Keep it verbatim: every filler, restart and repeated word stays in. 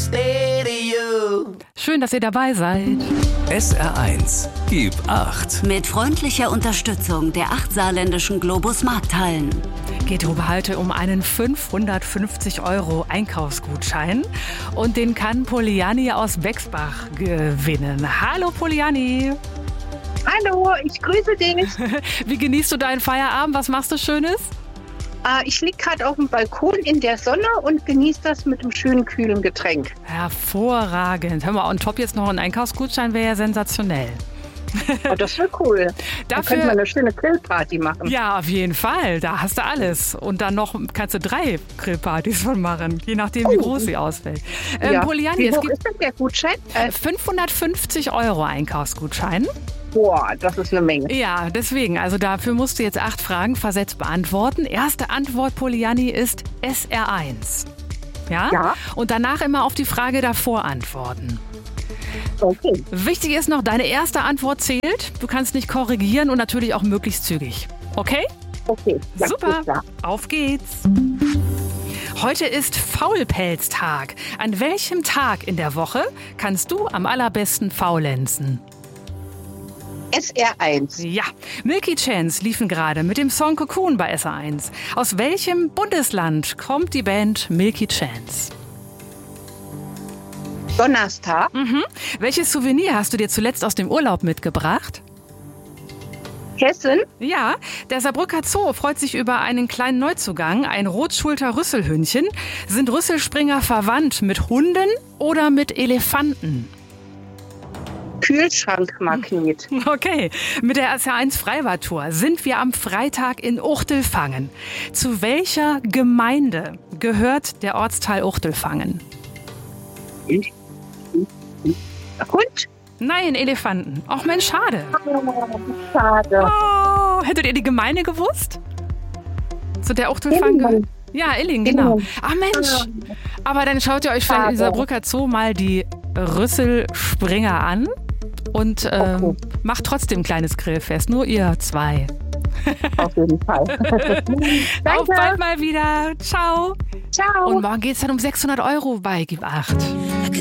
stereo. Schön, dass ihr dabei seid. S R eins, gib acht. Mit freundlicher Unterstützung der acht saarländischen Globus Markthallen. Geht heute um einen fünfhundertfünfzig Euro Einkaufsgutschein und den kann Poliani aus Bexbach gewinnen. Hallo Poliani. Hallo, ich grüße dich. Wie genießt du deinen Feierabend? Was machst du Schönes? Äh, ich liege gerade auf dem Balkon in der Sonne und genieße das mit einem schönen, kühlen Getränk. Hervorragend. Hör mal, on top jetzt noch ein Einkaufsgutschein wäre ja sensationell. Oh, das wäre cool. Da Dafür, könnte man eine schöne Grillparty machen. Ja, auf jeden Fall. Da hast du alles. Und dann noch kannst du drei Grillpartys von machen, je nachdem, wie oh. groß sie ausfällt. Ähm, Ja. Poliani, Wie es hoch gibt ist denn der Gutschein? Äh, fünfhundertfünfzig Euro Einkaufsgutschein. boah, das ist eine Menge. Ja, deswegen. Also dafür musst du jetzt acht Fragen versetzt beantworten. Erste Antwort, Poliani, ist S R eins. Ja? Ja. Und danach immer auf die Frage davor antworten. Okay. Wichtig ist noch, deine erste Antwort zählt. Du kannst nicht korrigieren und natürlich auch möglichst zügig. Okay? Okay. Ja, Super. ist klar. Auf geht's. Heute ist Faulpelztag. An welchem Tag in der Woche kannst du am allerbesten faulenzen? S R eins. Ja, Milky Chance liefen gerade mit dem Song Cocoon bei S R eins. Aus welchem Bundesland kommt die Band Milky Chance? Donnerstag. Mhm. Welches Souvenir hast du dir zuletzt aus dem Urlaub mitgebracht? Hessen. Ja, der Saarbrücker Zoo freut sich über einen kleinen Neuzugang, ein Rotschulter-Rüsselhündchen. Sind Rüsselspringer verwandt mit Hunden oder mit Elefanten? Kühlschrankmagnet. Okay, mit der S R eins Freibad-Tour sind wir am Freitag in Uchtelfangen. Zu welcher Gemeinde gehört der Ortsteil Uchtelfangen? Hund. Nein, Elefanten. Ach Mensch, schade. Oh, schade. Oh, hättet ihr die Gemeinde gewusst? Zu der Uchtelfangen gehört? Illingen. Ja, Illingen, genau. Illingen. Ach Mensch. Aber dann schaut ihr euch vielleicht in Saarbrücker Zoo mal die Rüsselspringer an und ähm, Okay. macht trotzdem ein kleines Grillfest. Nur ihr zwei. Auf jeden Fall. Auf bald mal wieder. Ciao. Ciao. Und morgen geht's dann um sechshundert Euro bei Gib acht.